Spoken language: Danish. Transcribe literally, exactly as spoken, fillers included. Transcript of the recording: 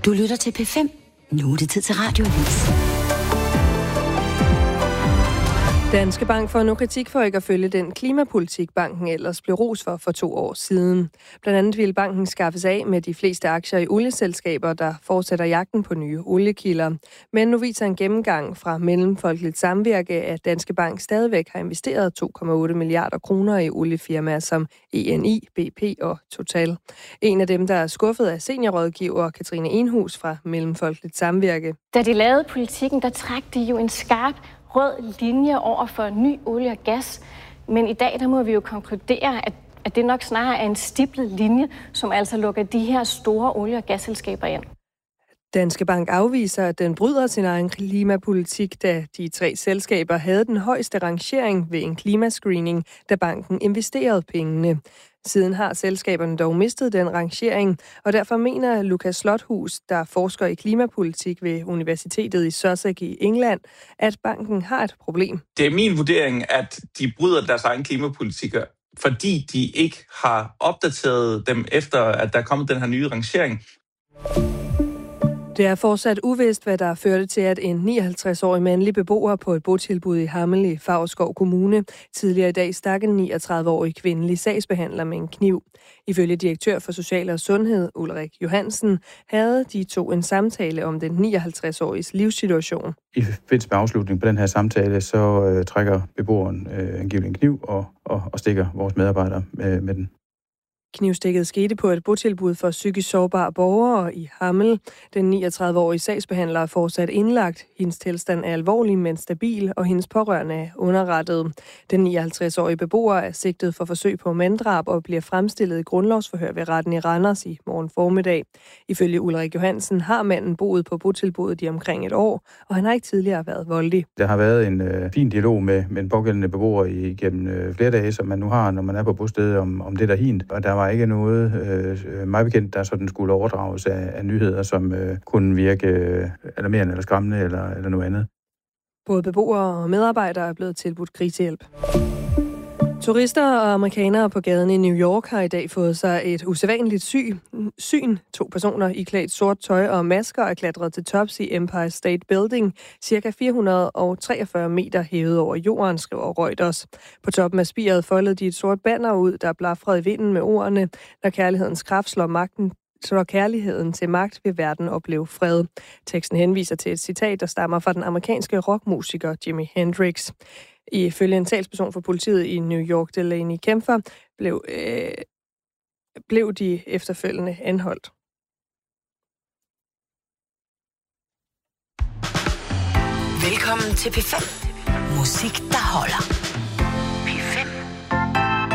Du lytter til P fem. Nu er det tid til Radioavis. Danske Bank får nu kritik for ikke at følge den klimapolitik, banken ellers blev ros for for to år siden. Blandt andet ville banken skaffes af med de fleste aktier i olieselskaber, der fortsætter jagten på nye oliekilder. Men nu viser en gennemgang fra Mellemfolkeligt Samvirke, at Danske Bank stadigvæk har investeret to komma otte milliarder kroner i oliefirmaer som E N I, B P og Total. En af dem, der er skuffet af seniorrådgiver Katrine Enhus fra Mellemfolkeligt Samvirke. Da de lavede politikken, der trak de jo en skarp rød linje over for ny olie og gas. Men i dag, der må vi jo konkludere, at, at det nok snarere er en stiplet linje, som altså lukker de her store olie- og gasselskaber ind. Danske Bank afviser, at den bryder sin egen klimapolitik, da de tre selskaber havde den højeste rangering ved en klimascreening, da banken investerede pengene. Siden har selskaberne dog mistet den rangering, og derfor mener Lukas Slothus, der forsker i klimapolitik ved Universitetet i Sussex i England, at banken har et problem. Det er min vurdering, at de bryder deres egen klimapolitikker, fordi de ikke har opdateret dem efter, at der er kommet den her nye rangering. Det er fortsat uvist, hvad der førte til, at en nioghalvtreds-årig mandlig beboer på et botilbud i Hammel i Favrskov Kommune tidligere i dag stak en niogtredive-årig kvindelig sagsbehandler med en kniv. Ifølge direktør for Social og Sundhed, Ulrik Johansen, havde de to en samtale om den nioghalvtreds-åriges livssituation. I forbindelse med afslutningen på den her samtale, så øh, trækker beboeren øh, angiveligt en kniv og, og, og stikker vores medarbejdere med, med den. Knivstikket skete på et botilbud for psykisk sårbare borgere i Hammel. Den niogtredive-årige sagsbehandler er fortsat indlagt. Hendes tilstand er alvorlig, men stabil, og hendes pårørende er underrettet. Den nioghalvtreds-årige beboer er sigtet for forsøg på manddrab og bliver fremstillet i grundlovsforhør ved retten i Randers i morgen formiddag. Ifølge Ulrik Johansen har manden boet på botilbuddet i omkring et år, og han har ikke tidligere været voldelig. Der har været en øh, fin dialog med, med den pågældende beboer igennem øh, flere dage, som man nu har, når man er på bostedet, om, om det der hint. Og der var ikke noget, øh, mig bekendt, der sådan skulle overdrages af, af nyheder, som øh, kunne virke øh, alarmerende eller skræmmende eller, eller noget andet. Både beboere og medarbejdere er blevet tilbudt krisehjælp. Turister og amerikanere på gaden i New York har i dag fået sig et usædvanligt sy- syn. To personer iklædt sort tøj og masker er klatret til tops i Empire State Building, cirka fire hundrede treogfyrre meter hævet over jorden, skriver Reuters. På toppen af spiret foldede de et sort banner ud, der blafrede i vinden med ordene: når kærlighedens kraft slår magten slår kærligheden til magt, vil verden opleve fred. Teksten henviser til et citat, der stammer fra den amerikanske rockmusiker Jimi Hendrix. Ifølge en talsperson for politiet i New York, Delaney Kempfer, blev, øh, blev de efterfølgende anholdt. Velkommen til P fem. Musik, der holder.